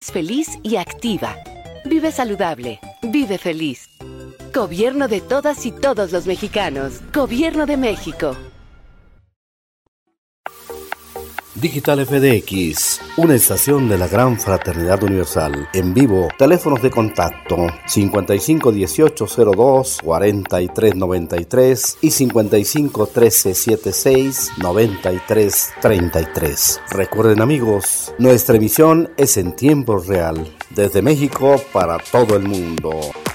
feliz y activa. Vive saludable. Vive feliz. Gobierno de todas y todos los mexicanos. Gobierno de México. Digital FDX, una estación de la Gran Fraternidad Universal. En vivo, teléfonos de contacto 551802-4393 y 551376-9333. Recuerden, amigos, nuestra emisión es en tiempo real, desde México para todo el mundo.